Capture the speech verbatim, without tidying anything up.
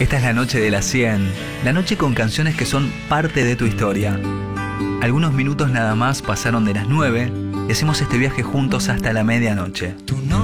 Esta es la noche de las cien, la noche con canciones que son parte de tu historia. Algunos minutos nada más pasaron de las nueve y hacemos este viaje juntos hasta la medianoche.